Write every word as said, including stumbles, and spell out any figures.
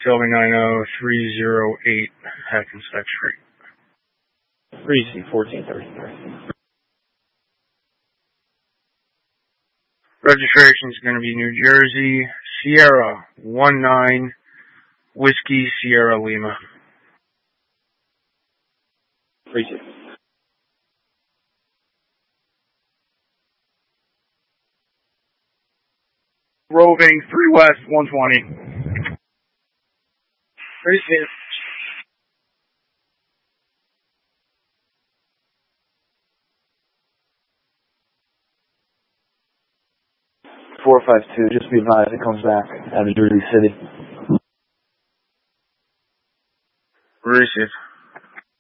Shelby nine oh three oh eight Hackensack Street. Regency fourteen thirty-three. Registration is going to be New Jersey, Sierra one nine, Whiskey Sierra Lima. Regency. Roving three West one twenty. Regency. four five two, just be advised it comes back out of Jersey City. Receive.